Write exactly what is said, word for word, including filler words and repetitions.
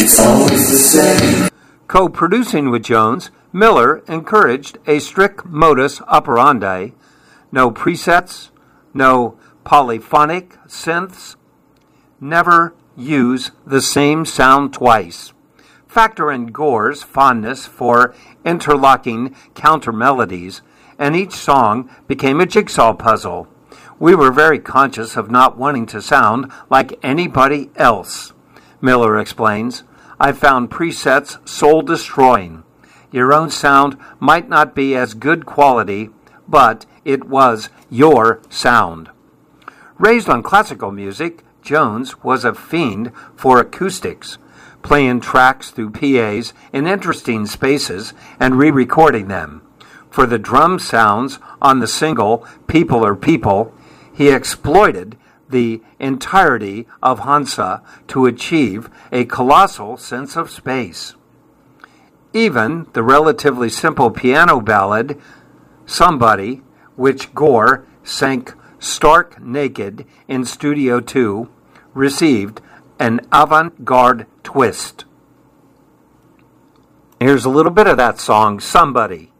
It's always the same. Co-producing with Jones, Miller encouraged a strict modus operandi. No presets, no polyphonic synths. Never use the same sound twice. Factor in Gore's fondness for interlocking counter melodies, and each song became a jigsaw puzzle. We were very conscious of not wanting to sound like anybody else. Miller explains, I found presets soul-destroying. Your own sound might not be as good quality, but it was your sound. Raised on classical music, Jones was a fiend for acoustics, playing tracks through P As in interesting spaces and re-recording them. For the drum sounds on the single People Are People, he exploited the entirety of Hansa to achieve a colossal sense of space. Even the relatively simple piano ballad, Somebody, which Gore sank stark naked in Studio two, received an avant-garde twist. Here's a little bit of that song, Somebody.